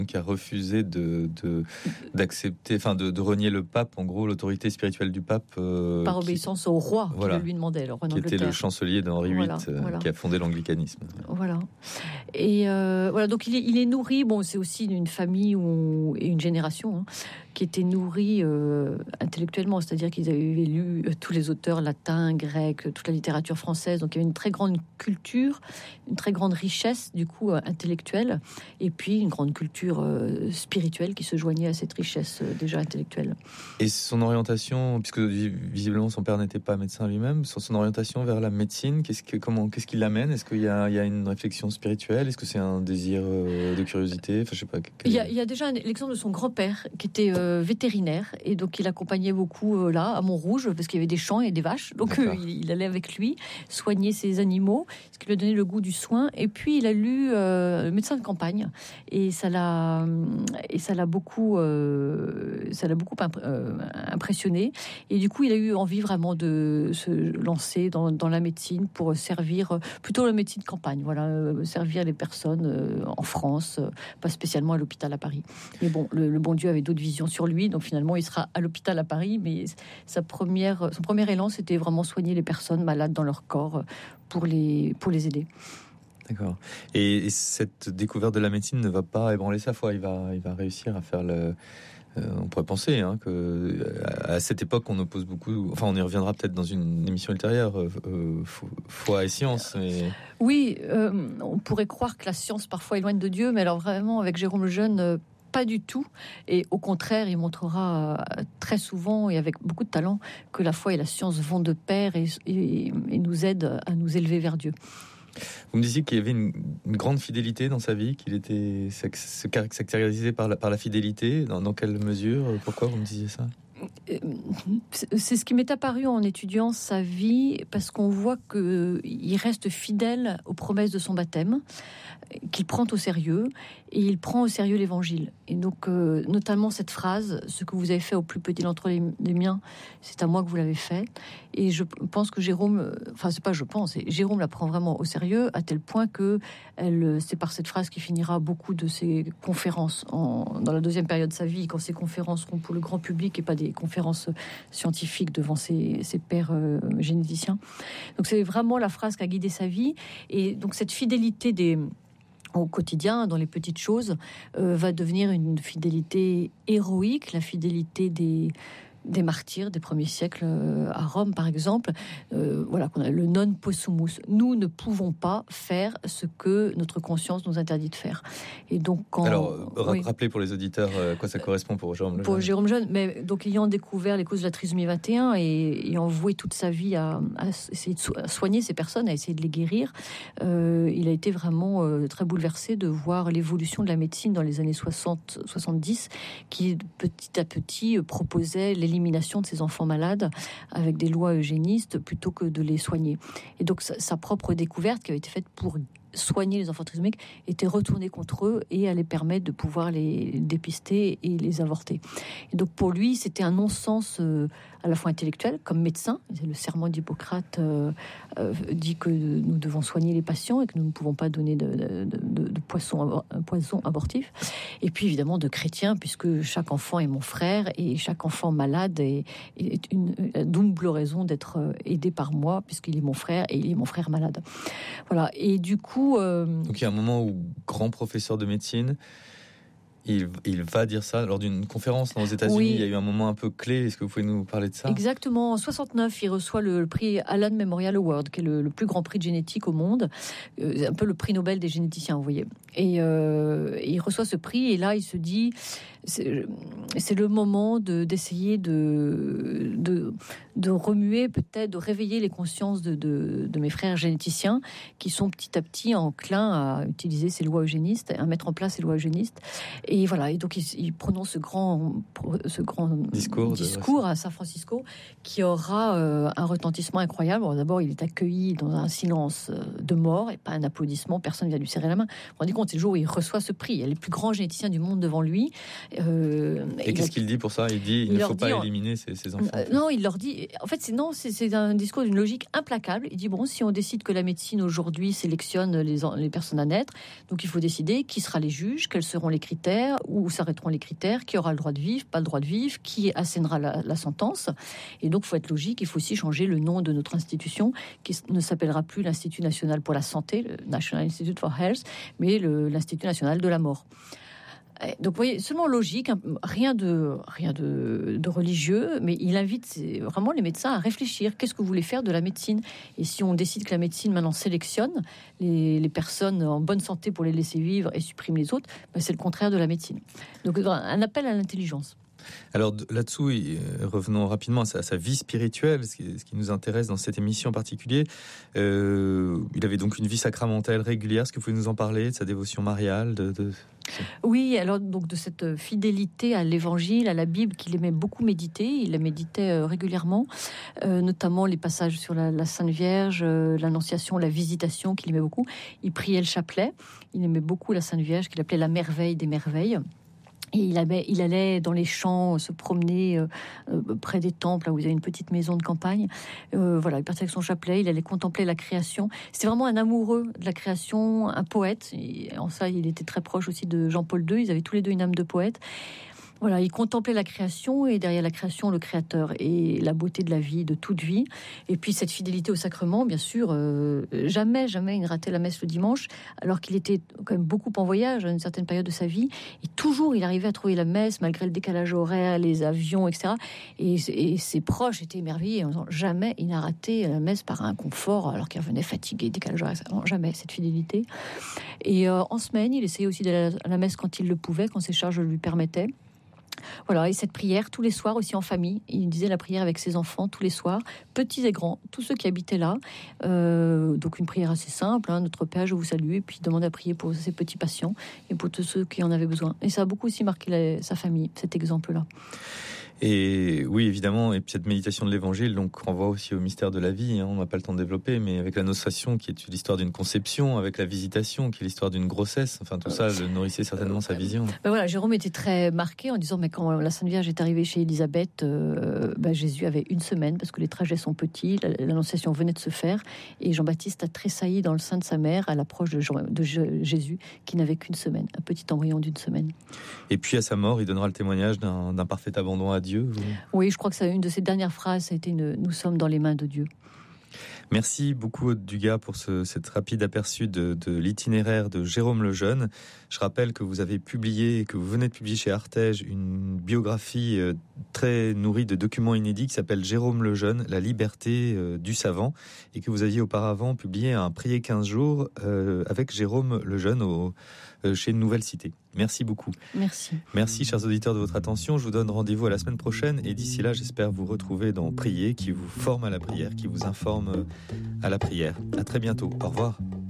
qui a refusé d'accepter, enfin de renier le pape, en gros l'autorité spirituelle du pape. Par obéissance au roi qui le lui demandait. Alors, qui était le chancelier d'Henri VIII, qui a fondé l'anglicanisme. Voilà. Et voilà, donc il est nourri, bon, c'est aussi une famille et une génération qui était nourrie intellectuellement, c'est-à-dire qu'ils avaient lu tous les auteurs latins, grecs, toute la littérature française, donc il y avait une très grande culture, une très grande richesse du coup intellectuelle, et puis une grande culture spirituelle qui se joignait à cette richesse déjà intellectuelle. Et son orientation, puisque visiblement son père n'était pas médecin lui-même, son orientation vers la médecine, qu'est-ce qui l'amène? Est-ce qu'il y a une réflexion spirituelle? Est-ce que c'est un désir de curiosité? Enfin, je sais pas. Il y a déjà l'exemple de son grand-père qui était vétérinaire, et donc il accompagnait beaucoup là à Montrouge parce qu'il y avait des champs et des vaches, donc il allait avec lui soigner ses animaux, ce qui lui a donné le goût du soin. Et puis il a lu Médecin de campagne, et ça l'a beaucoup impressionné, et du coup il a eu envie vraiment de se lancer dans la médecine pour servir plutôt la médecine de campagne, servir les personnes en France, pas spécialement à l'hôpital à Paris. Mais bon, le bon Dieu avait d'autres visions sur lui, donc finalement il sera à l'hôpital à Paris, mais son premier élan, c'était vraiment soigner les personnes malades dans leur corps pour les aider. D'accord. Et cette découverte de la médecine ne va pas ébranler sa foi. Il va réussir à faire on pourrait penser que à cette époque on oppose beaucoup. Enfin, on y reviendra peut-être dans une émission ultérieure. Foi et science. Mais... Oui, on pourrait croire que la science parfois éloigne de Dieu, mais alors vraiment avec Jérôme Lejeune, pas du tout. Et au contraire, il montrera très souvent et avec beaucoup de talent que la foi et la science vont de pair et nous aident à nous élever vers Dieu. Vous me disiez qu'il y avait une grande fidélité dans sa vie, qu'il se caractérisait par la fidélité. Dans quelle mesure? Pourquoi vous me disiez ça? C'est ce qui m'est apparu en étudiant sa vie, parce qu'on voit qu'il reste fidèle aux promesses de son baptême, qu'il prend au sérieux, et il prend au sérieux l'évangile. Et donc, notamment cette phrase: ce que vous avez fait au plus petit d'entre les miens, c'est à moi que vous l'avez fait. Et je pense que Jérôme la prend vraiment au sérieux, à tel point que c'est par cette phrase qu'il finira beaucoup de ses conférences dans la deuxième période de sa vie, quand ces conférences seront pour le grand public et pas des conférences scientifiques devant ses pairs généticiens. Donc c'est vraiment la phrase qui a guidé sa vie. Et donc cette fidélité au quotidien, dans les petites choses, va devenir une fidélité héroïque, la fidélité des martyrs des premiers siècles à Rome, par exemple. Qu'on a le non possumus. Nous ne pouvons pas faire ce que notre conscience nous interdit de faire. Et donc, rappelez pour les auditeurs à quoi ça correspond pour Jérôme Lejeune. Pour Jérôme Lejeune, mais donc ayant découvert les causes de la trisomie 21 et ayant voué toute sa vie à essayer de soigner ces personnes, à essayer de les guérir, il a été vraiment très bouleversé de voir l'évolution de la médecine dans les années 60-70, qui petit à petit proposait l'élimination de ces enfants malades avec des lois eugénistes plutôt que de les soigner. Et donc sa propre découverte, qui avait été faite pour soigner les enfants trisomiques, était retournée contre eux et allait permettre de pouvoir les dépister et les avorter. Et donc pour lui, c'était un non-sens à la fois intellectuel, comme médecin. Le serment d'Hippocrate dit que nous devons soigner les patients et que nous ne pouvons pas donner de poison abortif. Et puis évidemment de chrétien, puisque chaque enfant est mon frère et chaque enfant malade est une double raison d'être aidé par moi, puisqu'il est mon frère et il est mon frère malade. Voilà. Et du coup, donc il y a un moment où, grand professeur de médecine, il va dire ça lors d'une conférence aux États-Unis. Oui. Il y a eu un moment un peu clé. Est-ce que vous pouvez nous parler de ça? Exactement. En 69, il reçoit le prix Allen Memorial Award, qui est le plus grand prix de génétique au monde, un peu le prix Nobel des généticiens, vous voyez. Et il reçoit ce prix, et là, il se dit, c'est le moment d'essayer de remuer, peut-être, de réveiller les consciences de mes frères généticiens, qui sont petit à petit enclins à utiliser ces lois eugénistes, à mettre en place ces lois eugénistes. Et voilà, et donc il prononce ce grand discours à San Francisco, qui aura un retentissement incroyable. Bon, d'abord, il est accueilli dans un silence de mort et pas un applaudissement. Personne ne vient lui serrer la main. Vous vous rendez compte, c'est le jour où il reçoit ce prix. Il y a les plus grands généticiens du monde devant lui. Et qu'est-ce qu'il dit pour ça? Il dit il ne faut pas éliminer ces enfants. Non, il leur dit. En fait, c'est un discours d'une logique implacable. Il dit bon, si on décide que la médecine aujourd'hui sélectionne les personnes à naître, donc il faut décider qui sera les juges, quels seront les critères. critères, où s'arrêteront les critères, qui aura le droit de vivre, pas le droit de vivre, qui assénera la sentence. Et donc, il faut être logique, il faut aussi changer le nom de notre institution, qui ne s'appellera plus l'Institut national pour la santé, le National Institute for Health, mais l'Institut national de la mort. Donc, vous voyez, seulement logique, rien de religieux, mais il invite vraiment les médecins à réfléchir. Qu'est-ce que vous voulez faire de la médecine? Et si on décide que la médecine maintenant sélectionne les personnes en bonne santé pour les laisser vivre et supprime les autres, c'est le contraire de la médecine. Donc, un appel à l'intelligence. Alors là-dessous, revenons rapidement à sa vie spirituelle, ce qui nous intéresse dans cette émission en particulier. Il avait donc une vie sacramentelle régulière. Est-ce que vous pouvez nous en parler, de sa dévotion mariale Oui, alors donc de cette fidélité à l'Évangile, à la Bible, qu'il aimait beaucoup méditer. Il la méditait régulièrement, notamment les passages sur la Sainte Vierge, l'Annonciation, la Visitation, qu'il aimait beaucoup. Il priait le chapelet. Il aimait beaucoup la Sainte Vierge, qu'il appelait la merveille des merveilles. Et il allait dans les champs se promener près des temples, là où il y a une petite maison de campagne. Voilà, il partait avec son chapelet, il allait contempler la création. C'était vraiment un amoureux de la création, un poète. Et en ça, il était très proche aussi de Jean-Paul II. Ils avaient tous les deux une âme de poète. Voilà, il contemplait la création et derrière la création, le créateur et la beauté de la vie, de toute vie. Et puis cette fidélité au sacrement, bien sûr, jamais il ne ratait la messe le dimanche, alors qu'il était quand même beaucoup en voyage à une certaine période de sa vie. Et toujours, il arrivait à trouver la messe malgré le décalage horaire, les avions, etc. Et ses proches étaient émerveillés en disant jamais il n'a raté la messe par un confort, alors qu'il revenait fatigué, décalage horaire. Non, jamais cette fidélité. Et en semaine, il essayait aussi d'aller à la messe quand il le pouvait, quand ses charges le lui permettaient. Voilà, et cette prière tous les soirs aussi en famille. Il disait la prière avec ses enfants tous les soirs, petits et grands, tous ceux qui habitaient là. Donc une prière assez simple, Notre Père, je vous salue, et puis demande à prier pour ses petits patients et pour tous ceux qui en avaient besoin. Et ça a beaucoup aussi marqué sa famille, cet exemple-là. Et oui, évidemment, et puis cette méditation de l'Évangile donc renvoie aussi au mystère de la vie. On n'a pas le temps de développer, mais avec la nostration qui est l'histoire d'une conception, avec la visitation qui est l'histoire d'une grossesse, enfin tout ça le nourrissait certainement sa vision. Voilà, Jérôme était très marqué en disant mais quand la Sainte Vierge est arrivée chez Élisabeth, Jésus avait 1 semaine parce que les trajets sont petits, l'annonciation venait de se faire et Jean-Baptiste a tressailli dans le sein de sa mère à l'approche de Jésus qui n'avait qu'1 semaine, un petit embryon d'1 semaine. Et puis à sa mort, il donnera le témoignage d'un parfait abandon à Dieu. Oui, je crois que c'est une de ses dernières phrases, ça a été nous sommes dans les mains de Dieu. Merci beaucoup Aude Dugas pour cette rapide aperçu de l'itinéraire de Jérôme Lejeune. Je rappelle que vous avez publié, que vous venez de publier chez Artege une biographie très nourrie de documents inédits qui s'appelle Jérôme Lejeune, la liberté du savant, et que vous aviez auparavant publié un Prier 15 jours avec Jérôme Lejeune chez Nouvelle Cité. Merci beaucoup. Merci. Merci chers auditeurs de votre attention. Je vous donne rendez-vous à la semaine prochaine et d'ici là, j'espère vous retrouver dans Prier qui vous forme à la prière, qui vous informe à la prière. À très bientôt. Au revoir.